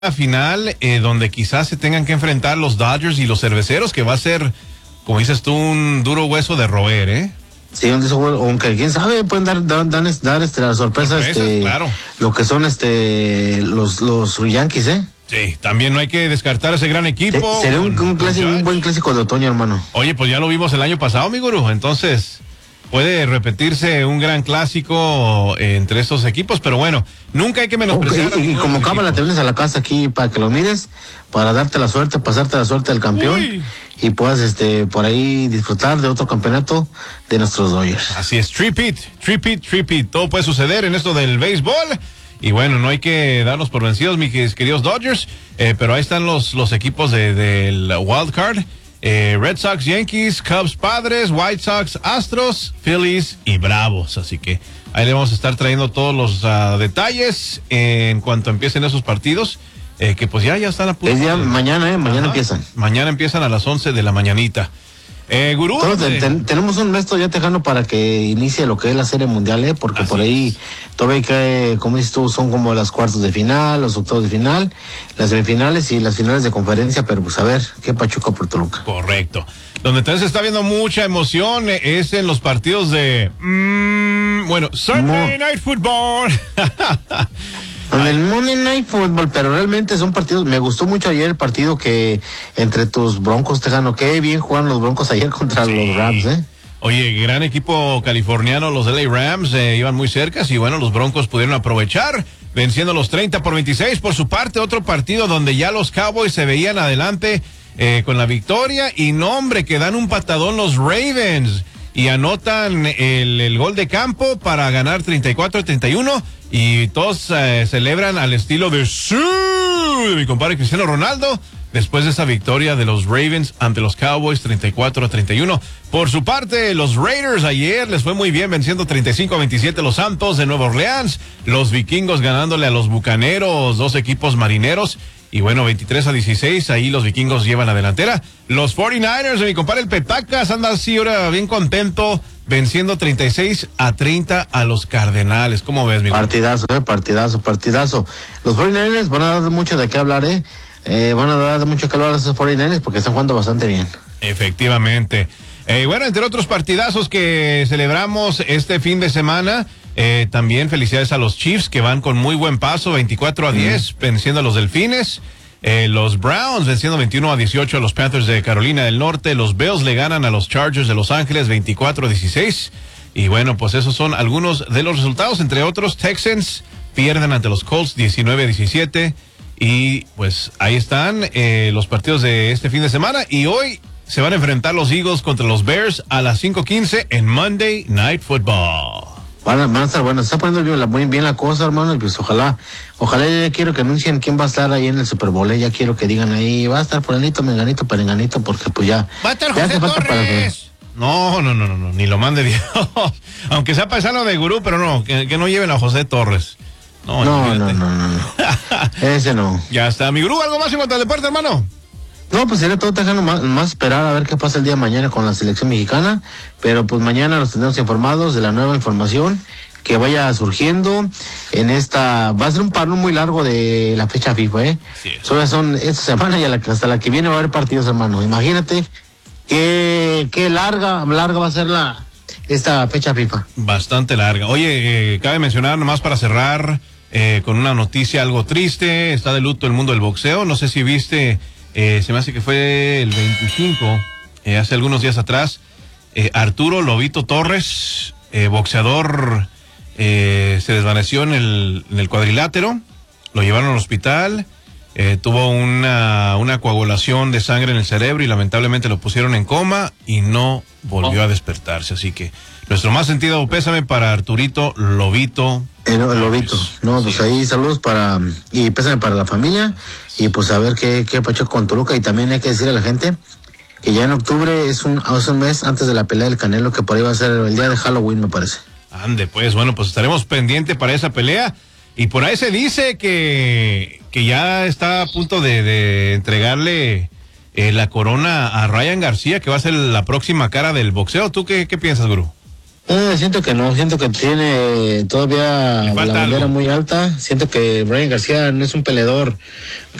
final donde quizás se tengan que enfrentar los Dodgers y los Cerveceros, que va a ser, como dices tú, un duro hueso de roer, ¿eh? Sí, aunque quién sabe, pueden dar la sorpresa, claro. Lo que son los Yankees, ¿eh? Sí, también no hay que descartar ese gran equipo. Sería un buen clásico de otoño, hermano. Oye, pues ya lo vimos el año pasado, mi gurú, entonces puede repetirse un gran clásico entre estos equipos, pero bueno, nunca hay que menospreciar. Y como cámara te vienes a la casa aquí para que lo mires, para darte la suerte, pasarte la suerte del campeón. Uy. Y puedas por ahí disfrutar de otro campeonato de nuestros Dodgers. Así es, tripit. Todo puede suceder en esto del béisbol. Y bueno, no hay que darnos por vencidos, mis queridos Dodgers, pero ahí están los equipos del Wild Card. Red Sox, Yankees, Cubs, Padres, White Sox, Astros, Phillies y Bravos. Así que ahí le vamos a estar trayendo todos los detalles en cuanto empiecen esos partidos, que pues ya están a punto. Es ya mañana empiezan. Mañana empiezan a las 11 de la mañanita. Gurú. Tenemos un mes ya tejano para que inicie lo que es la Serie Mundial, porque por ahí todavía que, como dices tú, son como las cuartos de final, los octavos de final, las semifinales y las finales de conferencia, pero pues a ver, qué Pachuca por Toluca. Correcto. Donde entonces está viendo mucha emoción es en los partidos de, Sunday Night Football. En el Monday Night Football, pero realmente son partidos. Me gustó mucho ayer el partido que entre tus Broncos, Tejano. Qué bien jugaron los Broncos ayer contra los Rams, ¿eh? Oye, gran equipo californiano, los LA Rams, iban muy cerca y bueno, los Broncos pudieron aprovechar, venciendo los 30-26. Por su parte, otro partido donde ya los Cowboys se veían adelante con la victoria y no, hombre, que dan un patadón los Ravens y anotan el gol de campo para ganar 34-31 y todos celebran al estilo de mi compadre Cristiano Ronaldo después de esa victoria de los Ravens ante los Cowboys 34-31. Por su parte, los Raiders ayer les fue muy bien venciendo 35-27 los Santos de Nueva Orleans, los Vikingos ganándole a los Bucaneros, dos equipos marineros. Y bueno, 23-16, ahí los Vikingos llevan la delantera. Los 49ers de mi compadre el Petacas anda así ahora bien contento, venciendo 36-30 a los Cardenales. ¿Cómo ves, mi partidazo? Partidazo. Los 49ers van a dar mucho de qué hablar, van a dar mucho que hablar a esos 49ers porque están jugando bastante bien. Efectivamente. Bueno, entre otros partidazos que celebramos este fin de semana, también felicidades a los Chiefs que van con muy buen paso, 24-10, venciendo a los Delfines. Los Browns venciendo 21-18 a los Panthers de Carolina del Norte. Los Bills le ganan a los Chargers de Los Ángeles 24-16. Y bueno, pues esos son algunos de los resultados. Entre otros, Texans pierden ante los Colts 19-17. Y pues ahí están los partidos de este fin de semana. Y hoy se van a enfrentar los Eagles contra los Bears a las 5:15 en Monday Night Football. Van a estar buenos, está poniendo muy bien la cosa, hermano, y pues ojalá ya quiero que anuncien quién va a estar ahí en el Super Bowl, ya quiero que digan ahí, va a estar fulanito, menganito, perenganito, porque pues ya. Va a estar José Torres. No, ni lo mande Dios, aunque sea paisano de Gurú, pero no, que no lleven a José Torres. No. Ese no. Ya está, mi Gurú, ¿algo más en cuanto al deporte, hermano? No, pues sería todo dejando más esperar a ver qué pasa el día de mañana con la selección mexicana, pero pues mañana los tendremos informados de la nueva información que vaya surgiendo en esta. Va a ser un parón muy largo de la fecha FIFA, Sí, solo son esta semana y hasta la que viene va a haber partidos, hermano. Imagínate qué larga va a ser esta fecha FIFA. Bastante larga. Oye, cabe mencionar nomás para cerrar con una noticia algo triste. Está de luto el mundo del boxeo. No sé si viste. Se me hace que fue el 25, hace algunos días atrás, Arturo Lobito Torres, boxeador, se desvaneció en el cuadrilátero, lo llevaron al hospital, tuvo una coagulación de sangre en el cerebro y lamentablemente lo pusieron en coma y no volvió a despertarse, así que nuestro más sentido pésame para Arturito Lobito. El Lobito, pues ahí saludos y pésame para la familia y pues a ver qué pacho con Toluca. Y también hay que decir a la gente que ya en octubre es un mes antes de la pelea del Canelo, que por ahí va a ser el día de Halloween, me parece. Ande, pues bueno, pues estaremos pendientes para esa pelea y por ahí se dice que ya está a punto de entregarle la corona a Ryan García, que va a ser la próxima cara del boxeo. ¿Tú qué piensas, Gurú? Siento que no, siento que tiene todavía la bandera muy alta. Siento que Brian García no es un peleador